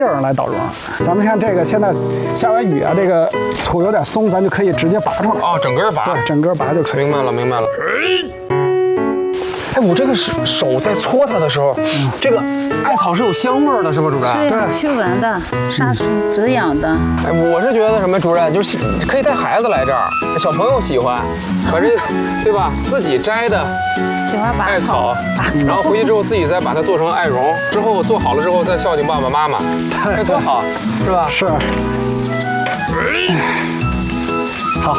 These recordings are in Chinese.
劲儿来捣绒。咱们看这个，现在下完雨啊，这个土有点松，咱就可以直接拔出来。 哦，整根拔。 对，整根拔就可以。 明白了，明白了。哎，我这个手在搓它的时候，这个艾草是有香味儿的，是吧，主任？ 是呀，驱蚊的，杀虫止痒的。 哎，我是觉得什么，主任就是可以带孩子来这儿，小朋友喜欢，把这个对吧，自己摘的喜欢拔艾草，然后回去之后自己再把它做成艾绒，之后做好了之后再孝敬爸爸妈妈，这多好，是吧？ 是。好。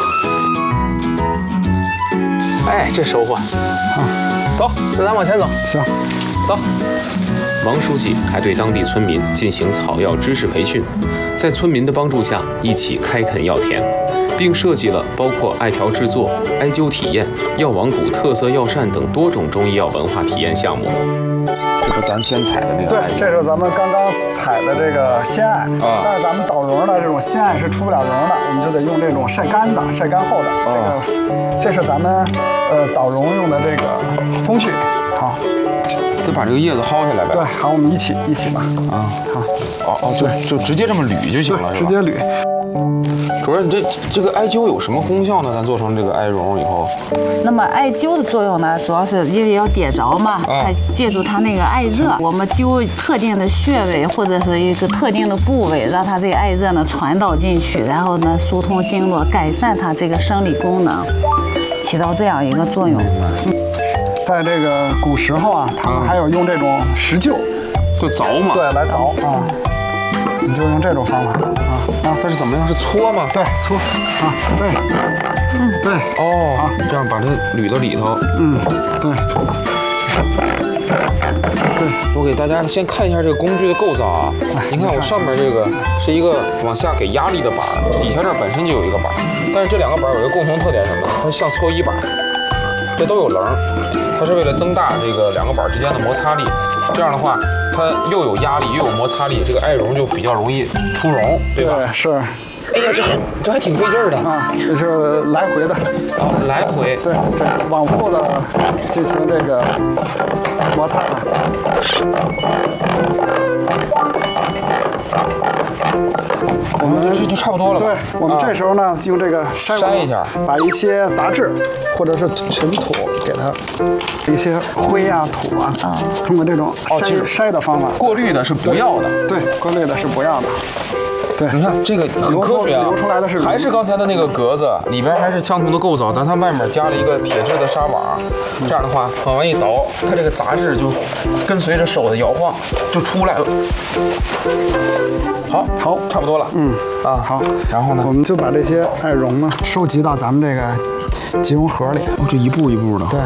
哎，这收获。走，那咱往前走。 行， 走。 王书记还对当地村民进行草药知识培训，在村民的帮助下，一起开垦药田，并设计了包括艾条制作、艾灸体验、药王谷特色药膳等多种中医药文化体验项目。 这不咱先采的那个？ 对，这是咱们刚刚采的这个鲜艾啊。但是咱们捣绒的这种鲜艾是出不了绒的，我们就得用这种晒干的、晒干后的。这是咱们捣绒用的这个工具。好， 再把这个叶子薅下来呗。 对，好，我们一起吧。啊，好。 就直接这么捋就行了， 直接捋。 主任，这个艾灸有什么功效呢？咱做成这个艾绒以后， 那么艾灸的作用呢，主要是因为要点着嘛，它借助它那个艾热，我们灸特定的穴位或者是一个特定的部位，让它这个艾热呢传导进去，然后呢疏通经络，改善它这个生理功能，起到这样一个作用。 在这个古时候啊，他们还有用这种石臼， 就凿嘛。 对，来凿啊。你就用这种方法啊， 它是怎么样？是搓吗？ 对，搓啊，对，对， 哦，这样把它捋到里头。 对， 我给大家先看一下这个工具的构造啊。您看我上面这个是一个往下给压力的板，底下这儿本身就有一个板，但是这两个板有一个共同特点什么？它像搓衣板，这都有棱，它是为了增大这个两个板之间的摩擦力。这样的话，它又有压力又有摩擦力，这个艾绒就比较容易出绒，对吧？ 对，是。 哎呀，这还挺费劲儿的啊！这是来回的。 啊，来回。 对，这往复的进行这个摩擦啊。 我们这就差不多了吧？ 对，我们这时候呢，用这个筛一下， 把一些杂质或者是尘土给它一些灰啊、土啊，通过这种筛的方法， 过滤的是不要的。 对，过滤的是不要的。对， 你看这个很科学啊， 流出来的是还是刚才的那个格子，里边还是相同的构造，但它外面加了一个铁质的纱网，这样的话往完一倒，它这个杂质就跟随着手的摇晃就出来了。好，差不多了。好。然后呢， 我们就把这些艾绒呢收集到咱们这个集绒盒里。 哦，这一步一步的。 对。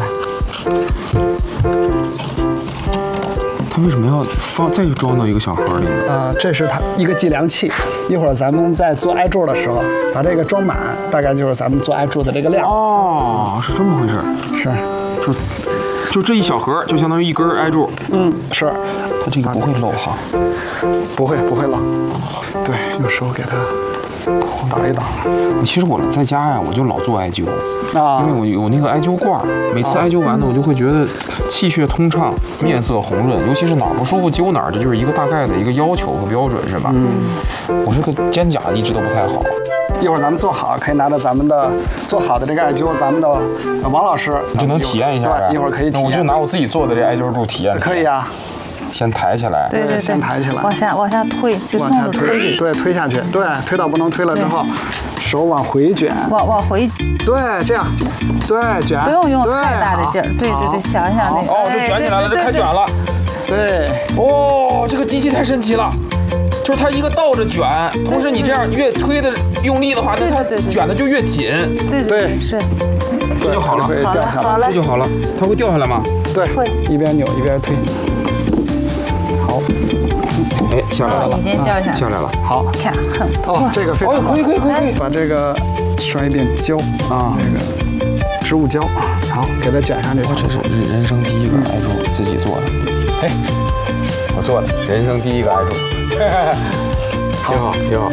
它为什么要再装到一个小盒里呢？ 这是它一个计量器。一会儿咱们在做艾柱的时候，把这个装满，大概就是咱们做艾柱的这个量。 哦，是这么回事。 是， 就这一小盒，就相当于一根艾柱。 是。 它这个不会漏哈。 不会漏。对，用手给它打一打。 其实我在家呀，我就老做艾灸啊， 因为我有那个艾灸罐，每次艾灸完呢，我就会觉得气血通畅，面色红润，尤其是哪儿不舒服灸哪儿，这就是一个大概的一个要求和标准，是吧？我这个肩胛一直都不太好。 一会儿咱们做好，可以拿着咱们的做好的这个艾灸，咱们的王老师就能体验一下。 对，一会儿可以体验。 我就拿我自己做的这艾灸柱体验。 可以啊。 先抬起来， 对， 先抬起来， 往下推，就送着推， 对，推下去，对，推到不能推了之后，手往回卷， 往回， 对，这样，对，卷， 不用太大的劲儿，对，想想那个， 哦，这卷起来了，这开卷了， 对， 哦，这个机器太神奇了，就是它一个倒着卷，同时你这样越推的用力的话，那它卷的就越紧， 对，是， 这就好了， 好了， 这就好了，它会掉下来吗？ 对，会，一边扭一边推。好， 哎，下来了， 已经掉下来了。 好， 看，很不错。 这个非常可以。 把这个刷一遍胶啊，这个植物胶，好，给它卷上就行。 这是人生第一个艾柱，自己做的。哎，我做的人生第一个艾柱，挺好。